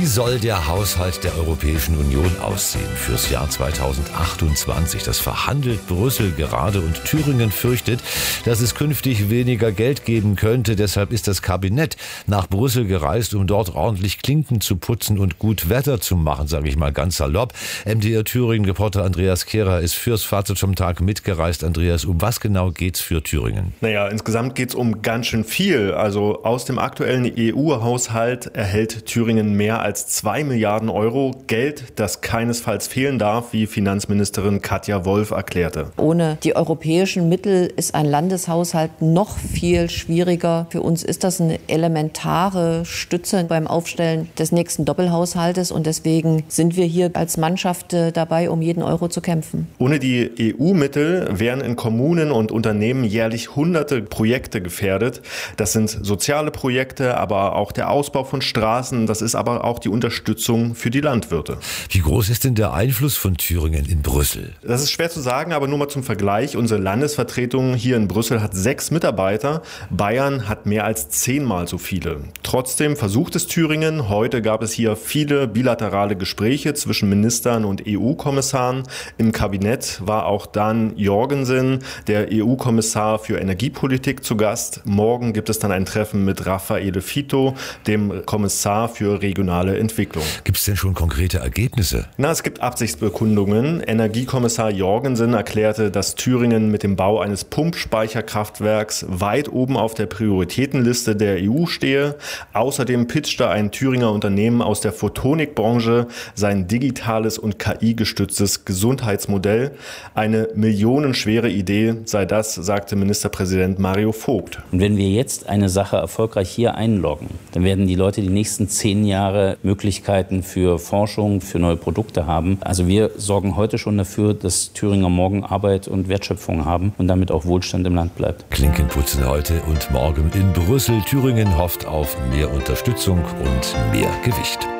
soll der Haushalt der Europäischen Union aussehen fürs Jahr 2028? Das verhandelt Brüssel gerade und Thüringen fürchtet, dass es künftig weniger Geld geben könnte. Deshalb ist das Kabinett nach Brüssel gereist, um dort ordentlich Klinken zu putzen und gut Wetter zu machen, sage ich mal ganz salopp. MDR Thüringen-Reporter Andreas Kehrer ist fürs Fazit vom Tag mitgereist. Andreas, um was genau geht's für Thüringen? Naja, insgesamt geht's um ganz schön viel. Also aus dem aktuellen EU-Haushalt erhält Thüringen mehr als 2 Milliarden Euro. Geld, das keinesfalls fehlen darf, wie Finanzministerin Katja Wolf erklärte. Ohne die europäischen Mittel ist ein Landeshaushalt noch viel schwieriger. Für uns ist das eine elementare Stütze beim Aufstellen des nächsten Doppelhaushaltes und deswegen sind wir hier als Mannschaft dabei, um jeden Euro zu kämpfen. Ohne die EU-Mittel wären in Kommunen und Unternehmen jährlich hunderte Projekte gefährdet. Das sind soziale Projekte, aber auch der Ausbau von Straßen. Das ist aber auch die Unterstützung für die Landwirte. Wie groß ist denn der Einfluss von Thüringen in Brüssel? Das ist schwer zu sagen, aber nur mal zum Vergleich. Unsere Landesvertretung hier in Brüssel hat 6 Mitarbeiter. Bayern hat mehr als 10-mal so viele. Trotzdem versucht es Thüringen. Heute gab es hier viele bilaterale Gespräche zwischen Ministern und EU-Kommissaren. Im Kabinett war auch Dan Jorgensen, der EU-Kommissar für Energiepolitik, zu Gast. Morgen gibt es dann ein Treffen mit Raffaele Fitto, dem Kommissar für regionale Entwicklung. Gibt es denn schon konkrete Ergebnisse? Es gibt Absichtsbekundungen. Energiekommissar Jorgensen erklärte, dass Thüringen mit dem Bau eines Pumpspeicherkraftwerks weit oben auf der Prioritätenliste der EU stehe. Außerdem pitchte ein Thüringer Unternehmen aus der Photonikbranche sein digitales und KI-gestütztes Gesundheitsmodell. Eine millionenschwere Idee sei das, sagte Ministerpräsident Mario Vogt. Und wenn wir jetzt eine Sache erfolgreich hier einloggen, dann werden die Leute die nächsten 10 Jahre Möglichkeiten für Forschung, für neue Produkte haben. Also wir sorgen heute schon dafür, dass Thüringer morgen Arbeit und Wertschöpfung haben und damit auch Wohlstand im Land bleibt. Klinken putzen heute und morgen in Brüssel. Thüringen hofft auf mehr Unterstützung und mehr Gewicht.